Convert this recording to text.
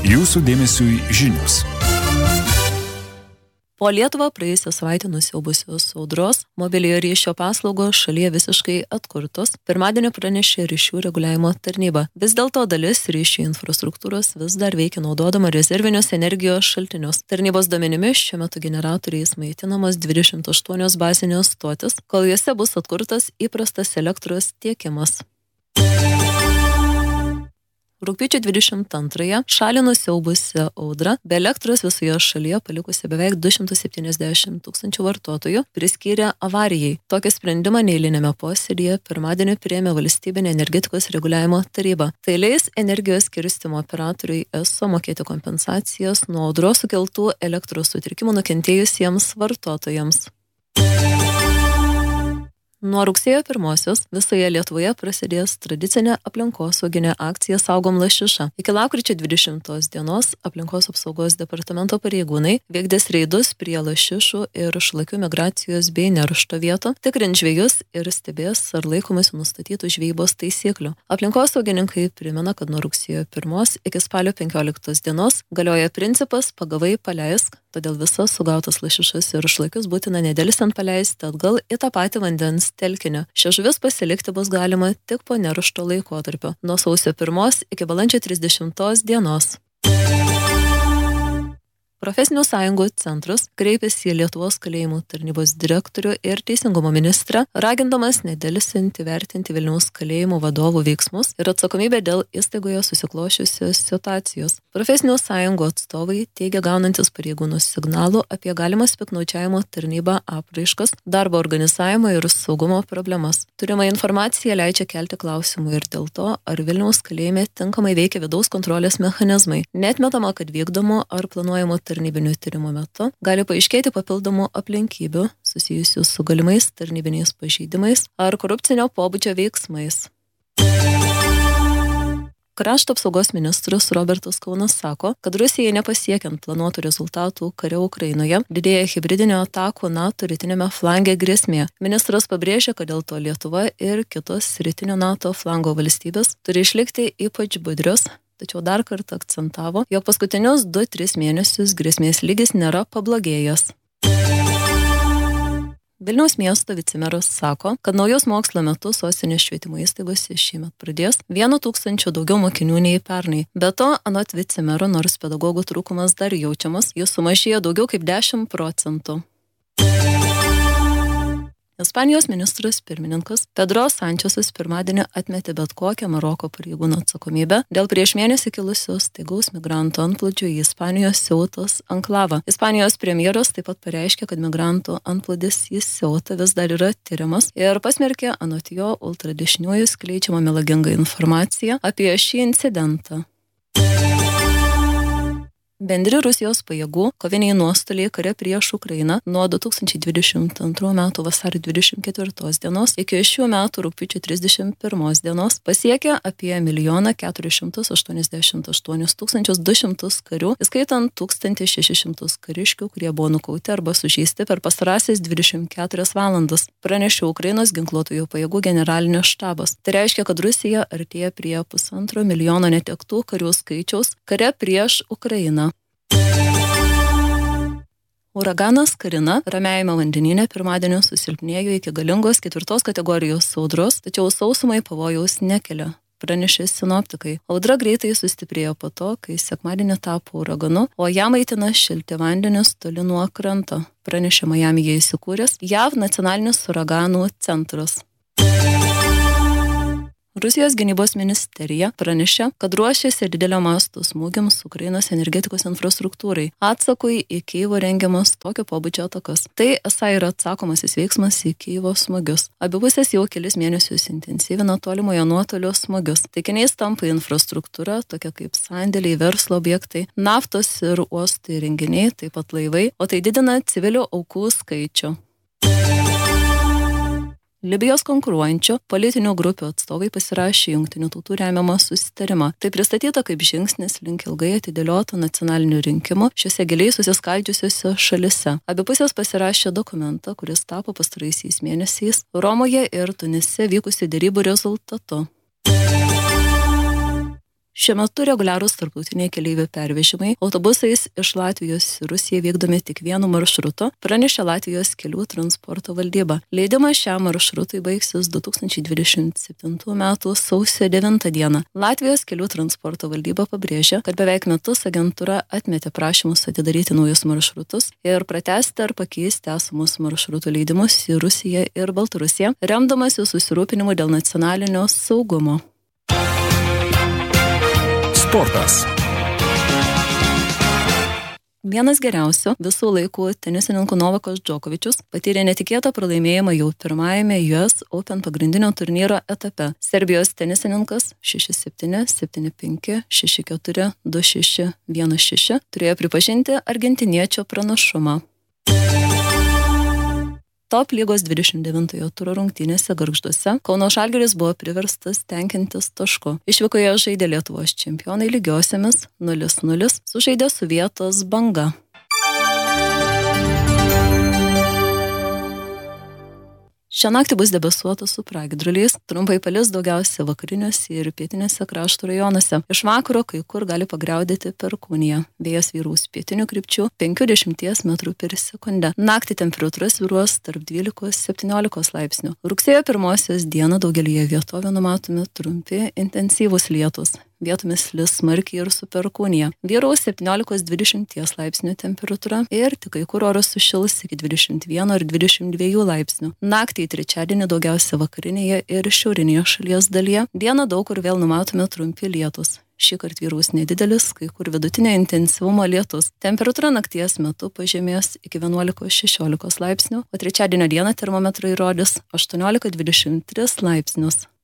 Jūsų dėmesiui žinios. Po Lietuvą praėjusią savaitę nusiaubusios audros, mobiliojo ryšio paslaugos šalyje visiškai atkurtos, pirmadienį pranešė ryšių reguliavimo tarnyba. Vis dėlto dalis ryšių infrastruktūros vis dar veikia naudodama rezervinius energijos šaltinius. Tarnybos duomenimis šiuo metu generatoriais maitinamos 28 bazinės stotis, kol juose bus atkurtas įprastas elektros tiekimas. Rugpjūčio 22-ąją šalį nusiaubusi audra be elektros visoje šalyje palikusi beveik 270 tūkstančių vartotojų priskyrė avarijai. Tokį sprendimą neeilinėme posėdyje pirmadienį priėmė Valstybinė energetikos reguliavimo taryba. Tai leis energijos skirstymo operatoriui ESO mokėti kompensacijas nuo audros sukeltų elektros sutrikimų nukentėjusiems vartotojams. Nuo rugsėjo 1-osios visoje Lietuvoje prasidės tradicinė aplinkosauginė akcija Saugom lašišą. Iki lapkričio 20 dienos aplinkos apsaugos departamento pareigūnai vykdys reidus prie lašišų ir šlakių migracijos bei neršto vietų, tikrins žvejus ir stebės, ar laikomasi nustatytų žvejybos taisyklių. Aplinkosaugininkai primena, kad nuo rugsėjo 1 iki spalio 15 dienos galioja principas pagavai paleisk, todėl visas sugautas lašišas ir šlakius būtina nedelsiant paleisti atgal į tą patį vandens telkinį. Šias žuvis pasilikti bus galima tik po neršto laikotarpio, nuo sausio 1 iki balandžio 30 dienos. Profesinių sąjungų centras kreipėsi į Lietuvos kalėjimų tarnybos direktorių ir teisingumo ministrą, ragindamas nedelsiant įvertinti Vilniaus kalėjimų vadovų veiksmus ir atsakomybę dėl įstaigoje susiklošiusios situacijos. Profesinių sąjungų atstovai teigia gaunantis pareigūnų signalų apie galimas piktnaudžiavimo tarnybą apraiškas, darbo organizavimo ir saugumo problemas. Turima informacija leidžia kelti klausimų ir dėl to, ar Vilniaus kalėjime tinkamai veikia vidaus kontrolės mechanizmai. Neatmetama, kad vykdomų ar planuojamų tarnybinių tyrimų metu gali paaiškėti papildomų aplinkybių susijusių su galimais tarnybiniais pažeidimais ar korupcinio pobūdžio veiksmais. Krašto apsaugos ministras Robertas Kaunas sako, kad Rusijai nepasiekiant planuotų rezultatų kare Ukrainoje didėja hibridinio atakų NATO rytinėme flange grėsmė. Ministras pabrėžė, kad dėl to Lietuva ir kitos rytinio NATO flango valstybės turi išlikti ypač budrios, tačiau dar kartą akcentavo, jog paskutinius 2-3 mėnesius grėsmės lygis nėra pablogėjęs. Vilniaus miesto vicemeras sako, kad naujos mokslo metus sostinės švietimo įstaigose šiemet pradės 1,000 daugiau mokinių nei pernai. Be to, anot vicemero, nors pedagogų trūkumas dar jaučiamas, jis sumažėjo daugiau kaip 10%. Ispanijos ministras pirmininkas Pedro Sančesas pirmadienį atmetė bet kokią Maroko pareigūnų atsakomybę dėl prieš mėnesį kilusios staigaus migrantų antplūdžio į Ispanijos Ceutos anklavą. Ispanijos premjeras taip pat pareiškė, kad migrantų antplūdis į Ceutą vis dar yra tyriamas ir pasmerkė anot jo ultradešiniųjų skleidžiamą melagingą informaciją apie šį incidentą. Bendri Rusijos pajėgų koviniai nuostoliai kare prieš Ukrainą nuo 2022 metų vasario 24 dienos iki šių metų rugpjūčio 31 dienos pasiekė apie 1 488 200 karių, įskaitant 1600 kariškių, kurie buvo nukauti arba sužeisti per pastarąsias 24 valandas, pranešė Ukrainos ginkluotųjų pajėgų generalinio štabas. Tai reiškia, kad Rusija artėja prie 1,5 milijono netektų karių skaičiaus kare prieš Ukrainą. Uraganas Karina Ramiajame vandenyne pirmadienį susilpnėjo iki galingos 4 kategorijos audros, tačiau sausumai pavojaus nekelia, pranešė sinoptikai. Audra greitai sustiprėjo po to, kai sekmadienį tapo uraganu, o ją maitina šilti vandenis toli nuo kranto, pranešė Majamyje įsikūręs JAV nacionalinis uraganų centras. Rusijos gynybos ministerija pranešė, kad ruošiasi didelio masto smūgiams Ukrainos energetikos infrastruktūrai, atsakui į Kijevo rengiamas tokio pobūdžio atakas. Tai esą yra atsakomasis veiksmas į Kijevo smūgius. Abi pusės jau kelis mėnesius intensyvina tolimojo nuotolio smūgius. Taikiniais tampa infrastruktūra, tokia kaip sandėliai, verslo objektai, naftos ir uostų įrenginiai, taip pat laivai, o tai didina civilių aukų skaičių. Libijos konkuruojančių politinių grupių atstovai pasirašė Jungtinių tautų remiamą susitarimą. Tai pristatyta kaip žingsnis link ilgai atidėlioto nacionalinių rinkimų šiuose giliai susiskaldžiusiuose šalise. Abi pusės pasirašė dokumentą, kuris tapo pastaraisiais mėnesiais Romoje ir Tunise vykusių derybų rezultatu. Šiuo metu reguliarūs tarptautiniai keleivių pervežimai autobusais iš Latvijos į Rusiją vykdomi tik vienu maršrutu, pranešė Latvijos kelių transporto valdyba. Leidimas šiam maršrutui baigsis 2027 m. sausio 9 d. Latvijos kelių transporto valdyba pabrėžė, kad beveik metus agentūra atmetė prašymus atidaryti naujus maršrutus ir pratęsti ar pakeisti esamus maršrutų leidimus į Rusiją ir Baltarusiją, remdamasi susirūpinimu dėl nacionalinio saugumo. Sportas. Vienas geriausių visų laikų tenisininkų Novakas Džokovičius patyrė netikėtą pralaimėjimą jau pirmajame US Open pagrindinio turnyro etape. Serbijos tenisininkas 6-7, 7-5, 6-4, 2-6, 1-6 turėjo pripažinti argentiniečio pranašumą. Top lygos 29 turo rungtynėse Gargžduose Kauno Žalgiris buvo priverstas tenkintis tašku. Išvykoje žaidė Lietuvos čempionai lygiosiamis 0-0, sužaidė su vietos Banga. Šią naktį bus debesuota su pragiedruliais, trumpai palis daugiausia vakariniuose ir pietinėse krašto rajonuose. Iš vakaro kai kur gali pagriaudėti perkūnija. Vėjas vyraus pietinių krypčių 50 m/s. Naktį temperatūra svyruos tarp 12-17 laipsnių. Rugsėjo 1 dieną daugelyje vietovių numatomi trumpi intensyvūs lietūs. Vietomis lis smarkiai ir su perkūnija. Vyraus 17-20 laipsnių temperatūra ir tik kai kur oras sušils iki 21 ar 22 laipsnių. Naktį į trečiadienį daugiausia vakarinėje ir šiaurinėje šalies dalyje. Dieną daug kur vėl numatomi trumpi lietūs. Šįkart vyraus nedidelis, kai kur vidutinio intensyvumo lietus. Temperatūra nakties metu pažemės iki 11-16 laipsnių, o trečiadienio dieną termometrai rodys 18-23 laipsnius.